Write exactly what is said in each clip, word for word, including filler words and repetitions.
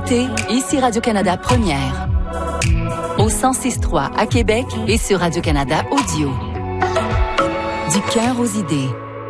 écoutez ici Radio-Canada Première. Au cent six virgule trois à Québec et sur Radio-Canada Audio. Du cœur aux idées.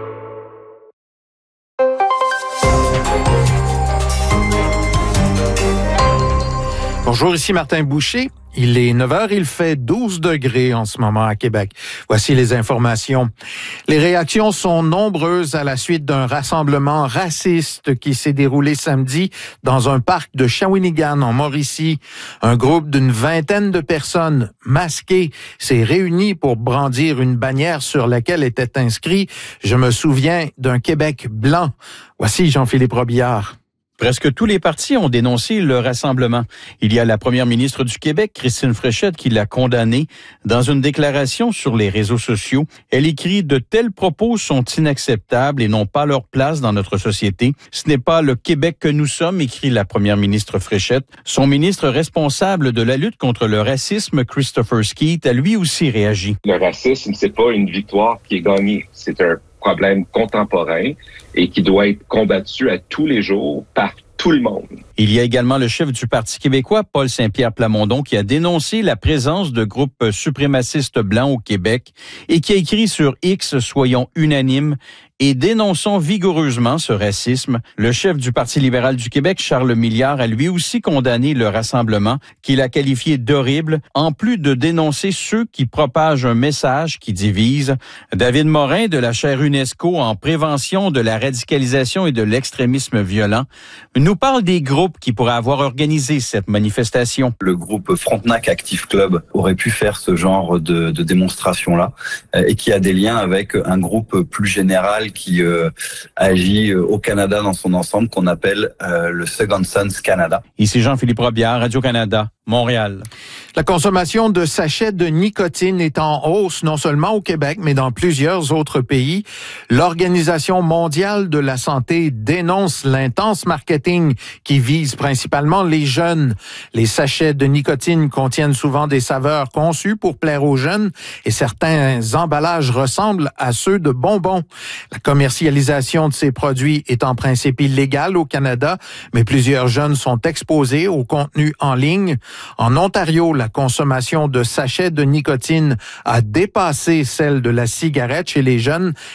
Bonjour, ici Martin Boucher. Il est neuf heures, il fait douze degrés en ce moment à Québec. Voici les informations. Les réactions sont nombreuses à la suite d'un rassemblement raciste qui s'est déroulé samedi dans un parc de Shawinigan en Mauricie. Un groupe d'une vingtaine de personnes masquées s'est réuni pour brandir une bannière sur laquelle était inscrit « Je me souviens d'un Québec blanc ». Voici Jean-Philippe Robillard. Presque tous les partis ont dénoncé le rassemblement. Il y a la première ministre du Québec, Christine Fréchette, qui l'a condamné. Dans une déclaration sur les réseaux sociaux, elle écrit « De tels propos sont inacceptables et n'ont pas leur place dans notre société. Ce n'est pas le Québec que nous sommes », écrit la première ministre Fréchette. Son ministre responsable de la lutte contre le racisme, Christopher Skeete, a lui aussi réagi. Le racisme, c'est pas une victoire qui est gagnée. C'est un problème contemporain et qui doit être combattu à tous les jours par tout le monde. Il y a également le chef du Parti québécois, Paul Saint-Pierre Plamondon, qui a dénoncé la présence de groupes suprémacistes blancs au Québec et qui a écrit sur X « Soyons unanimes » et dénonçons vigoureusement ce racisme. Le chef du Parti libéral du Québec, Charles Milliard, a lui aussi condamné le rassemblement qu'il a qualifié d'horrible, en plus de dénoncer ceux qui propagent un message qui divise. David Morin, de la chaire UNESCO en prévention de la radicalisation et de l'extrémisme violent, nous parle des groupes qui pourraient avoir organisé cette manifestation. Le groupe Frontenac Active Club aurait pu faire ce genre de, de démonstration-là et qui a des liens avec un groupe plus général qui euh, agit au Canada dans son ensemble, qu'on appelle euh, le Second Sons Canada. Ici Jean-Philippe Robillard, Radio-Canada, Montréal. La consommation de sachets de nicotine est en hausse, non seulement au Québec, mais dans plusieurs autres pays. L'Organisation mondiale de la santé dénonce l'intense marketing qui vise principalement les jeunes. Les sachets de nicotine contiennent souvent des saveurs conçues pour plaire aux jeunes et certains emballages ressemblent à ceux de bonbons. La commercialisation de ces produits est en principe illégale au Canada, mais plusieurs jeunes sont exposés au contenu en ligne. En Ontario, la consommation de sachets de nicotine a dépassé celle de la cigarette chez les jeunes.